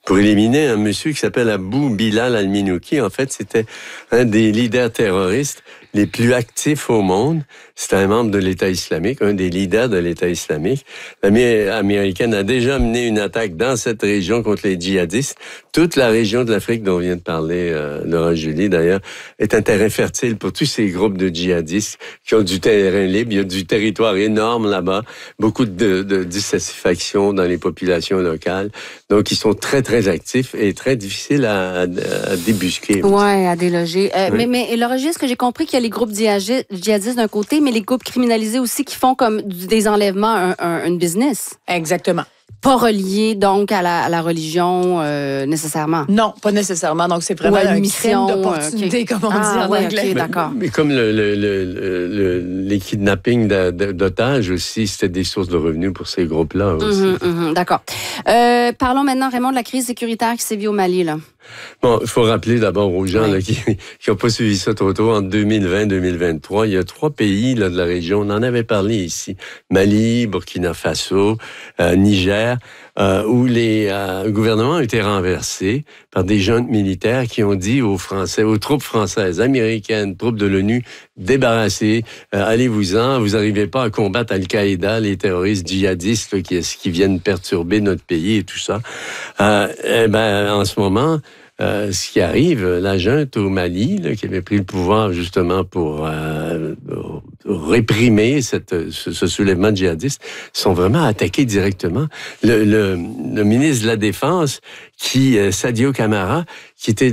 pour éliminer un monsieur qui s'appelle Abou Bilal al-Minouki. En fait, c'était un des leaders terroristes les plus actifs au monde. C'était un membre de l'État islamique, un des leaders de l'État islamique. L'armée américaine a déjà mené une attaque dans cette région contre les djihadistes. Toute la région de l'Afrique dont vient de parler Laurent Julie, d'ailleurs, est un terrain fertile pour tous ces groupes de djihadistes qui ont du terrain libre. Il y a du territoire énorme là-bas, beaucoup de dissatisfaction dans les populations locales. Donc, ils sont très, très actifs et très difficiles à débusquer. Oui, à déloger. Oui. Mais Laurent Julie, est-ce que j'ai compris qu'il y a les groupes djihadistes d'un côté, mais les groupes criminalisés aussi qui font comme des enlèvements un business? Exactement. Pas relié, donc, à la religion, nécessairement. Non, pas nécessairement. Donc, c'est vraiment une un mission, crime d'opportunité, comme on dit en anglais. Okay, d'accord. Mais comme les kidnappings d'otages aussi, c'était des sources de revenus pour ces groupes-là aussi. D'accord. Parlons maintenant, Raymond, de la crise sécuritaire qui sévit au Mali, là. Bon, il faut rappeler d'abord aux gens là, qui n'ont pas suivi ça trop tôt, en 2020-2023, il y a 3 pays là, de la région, on en avait parlé ici, Mali, Burkina Faso, Niger, où les gouvernements ont été renversés par des jeunes militaires qui ont dit aux Français, aux troupes françaises, américaines, troupes de l'ONU, débarrassez, allez-vous-en, vous n'arrivez pas à combattre Al-Qaïda, les terroristes djihadistes là, qui viennent perturber notre pays et tout ça. En ce moment, ce qui arrive, la junte au Mali, là, qui avait pris le pouvoir justement pour réprimer ce soulèvement djihadiste, sont vraiment attaqués directement. Le ministre de la Défense, Sadio Camara, qui était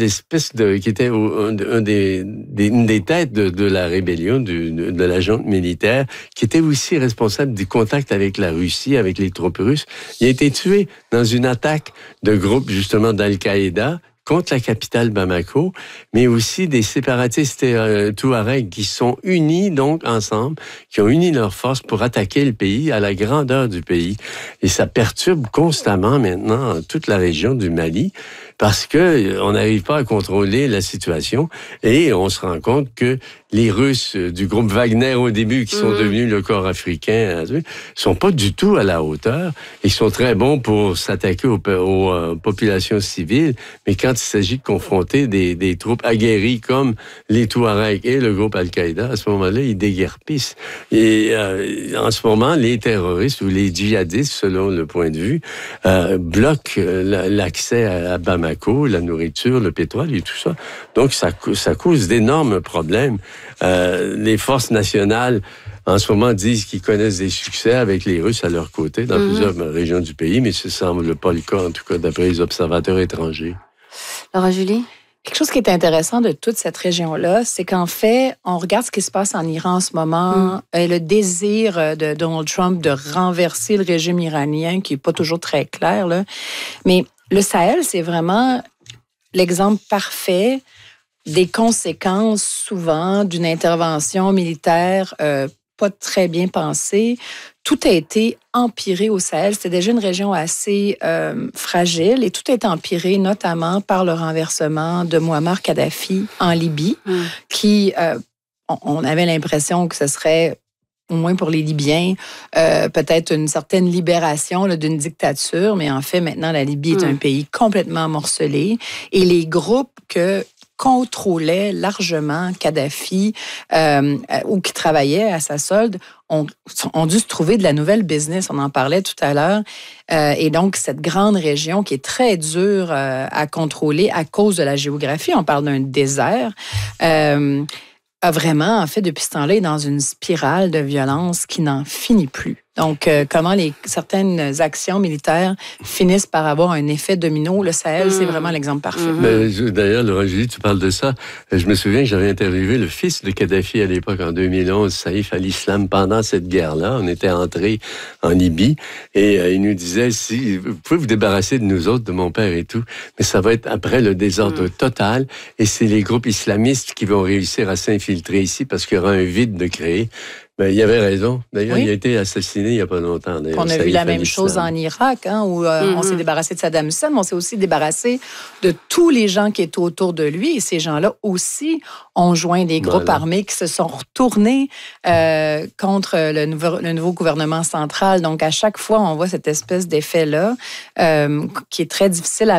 une des têtes de la rébellion de la junte militaire, qui était aussi responsable du contact avec la Russie, avec les troupes russes, il a été tué dans une attaque de groupe justement d'Al-Qaïda contre la capitale Bamako, mais aussi des séparatistes touaregs qui sont unis donc ensemble, qui ont uni leurs forces pour attaquer le pays à la grandeur du pays. Et ça perturbe constamment maintenant toute la région du Mali parce que on n'arrive pas à contrôler la situation et on se rend compte que les Russes du groupe Wagner au début, qui sont devenus le corps africain, sont pas du tout à la hauteur. Ils sont très bons pour s'attaquer aux populations civiles, mais quand il s'agit de confronter des troupes aguerries comme les Touaregs et le groupe Al-Qaïda, à ce moment-là, ils déguerpissent. Et en ce moment, les terroristes ou les djihadistes, selon le point de vue, bloquent l'accès à Bamako, la nourriture, le pétrole et tout ça. Donc, ça cause d'énormes problèmes. Les forces nationales, en ce moment, disent qu'ils connaissent des succès avec les Russes à leur côté dans plusieurs régions du pays, mais ce ne semble pas le cas, en tout cas, d'après les observateurs étrangers. Laura Julie? Quelque chose qui est intéressant de toute cette région-là, c'est qu'en fait, on regarde ce qui se passe en Iran en ce moment, le désir de Donald Trump de renverser le régime iranien, qui n'est pas toujours très clair, là. Mais le Sahel, c'est vraiment l'exemple parfait des conséquences, souvent, d'une intervention militaire pas très bien pensée. Tout a été empiré au Sahel. C'était déjà une région assez fragile et tout a été empiré, notamment par le renversement de Mouammar Kadhafi en Libye, qui, on avait l'impression que ce serait, au moins pour les Libyens, peut-être une certaine libération là, d'une dictature, mais en fait, maintenant, la Libye est un pays complètement morcelé et les groupes que contrôlait largement Kadhafi ou qui travaillaient à sa solde ont dû se trouver de la nouvelle business. On en parlait tout à l'heure. Et donc, cette grande région qui est très dure à contrôler à cause de la géographie, on parle d'un désert, a vraiment, en fait, depuis ce temps-là, est dans une spirale de violence qui n'en finit plus. Donc, comment certaines actions militaires finissent par avoir un effet domino. Le Sahel, c'est vraiment l'exemple parfait. D'ailleurs, Laurent Julie, tu parles de ça. Je me souviens que j'avais interviewé le fils de Kadhafi à l'époque, en 2011, Saïf al-Islam, pendant cette guerre-là. On était entrés en Libye et il nous disait, si vous pouvez vous débarrasser de nous autres, de mon père et tout, mais ça va être après le désordre total et c'est les groupes islamistes qui vont réussir à s'infiltrer ici parce qu'il y aura un vide de créer. Ben, il avait raison. D'ailleurs, il a été assassiné il n'y a pas longtemps. On a vu la même chose en Irak, où on s'est débarrassé de Saddam Hussein, mais on s'est aussi débarrassé de tous les gens qui étaient autour de lui. Et ces gens-là aussi ont joint des groupes armés qui se sont retournés contre le nouveau gouvernement central. Donc, à chaque fois, on voit cette espèce d'effet-là qui est très difficile à